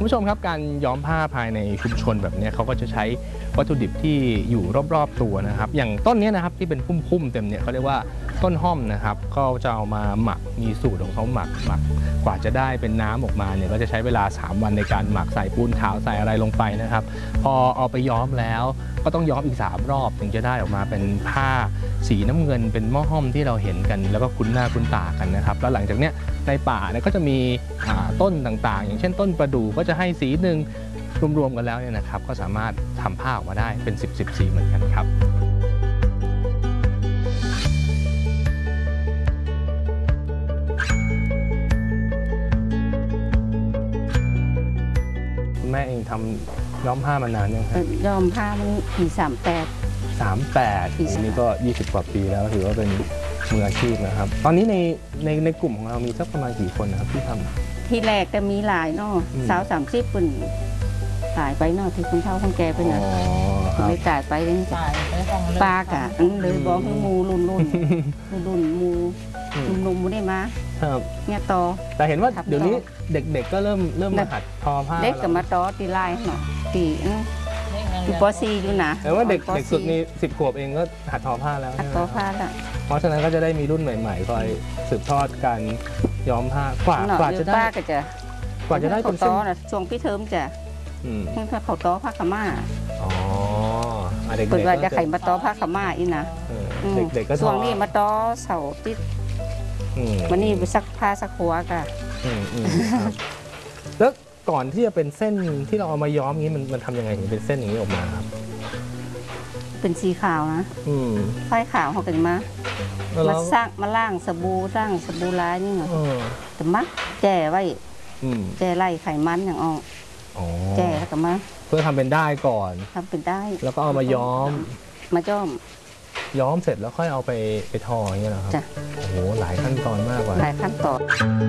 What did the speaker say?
คุณผู้ชมครับการย้อมผ้าภายในชุมชนแบบนี้เขาก็จะใช้วัตถุดิบที่อยู่รอบๆตัวนะครับอย่างต้นนี้นะครับที่เป็นพุ่มๆเต็มเนี่ยเขาเรียกว่าต้นห้อมนะครับก็จะเอามาหมักมีสูตรของเขาหมักกว่าจะได้เป็นน้ำออกมาเนี่ยก็จะใช้เวลา3วันในการหมักใส่ปูนขาวใส่อะไรลงไปนะครับพอเอาไปย้อมแล้วก็ต้องย้อมอีก3รอบถึงจะได้ออกมาเป็นผ้าสีน้ำเงินเป็นหม้อห้อมที่เราเห็นกันแล้วก็คุ้นหน้าคุ้นตากันนะครับแล้วหลังจากเนี้ยในป่าเนี่ยก็จะมีต้นต่างๆอย่างเช่นต้นประดู่ก็จะให้สีหนึ่งรวมๆกันแล้วเนี่ยนะครับก็สามารถทำผ้าออกมาได้เป็น10สีเหมือนกันครับคุณแม่เองทำย้อมผ้ามานานยังครับย้อมผ้ามันปี38 นี่ก็20 กว่าปีแล้วถือว่าเป็นมืออาชีพนะครับตอนนี้ในกลุ่มของเรามีสักประมาณกี่คนนะครับที่ทำที่แรกจะมีหลายเนาะ30 ปุ่นตายไปเนาะที่คุณเฒ่าคนแก่ไปนะไม่ตายไปเลยปากอ่ะเลยบอกให้มูรุ่นมูนุ่มๆมูได้มาเนี่ยต่อแต่เห็นว่าเดี๋ยวนี้เด็กๆก็เริ่มมาหัดทอผ้าเด็กกับมาต่อตีลายเนาะตีอยู่ป .4 อยู่นะแต่ว่าเด็กสุดมี10 ขวบเองก็หัดทอผ้าแล้วหัดทอผ้าแล้วเพราะฉะนั้นก็จะได้มีรุ่นใหม่ๆคอยสืบทอดการย้อมผ้ากว่าจะได้เป็นเส้นช่วงพี่เทอมจะให้เขาต่อผ้าขม่าเปิดว่าจะไข่มาต่อผ้าขม่าอีนะเด็กๆก็ช่วงนี้มาต่อเสาติดวันนี้ไปซักผ้าซักหัวกันแล้วก่อนที่จะเป็นเส้นที่เราเอามาย้อมนี้มันทำยังไงถึงเป็นเส้นอย่างนี้ออกมาครับเป็นสีขาวนะไฟขาวเขากันมาล่างสบู่ร้ายนี่เหรอแต่มักแจ่ไว้แจ่ไล่ไขมันอย่างออกแจ่แล้วก็มาเพื่อทำเป็นได้ก่อนทำเป็นได้แล้วก็เอามาย้อมย้อมเสร็จแล้วค่อยเอาไปทออย่างเงี้ยเหรอครับโอ้โหหลายขั้นตอนมากกว่าหลายขั้นตอน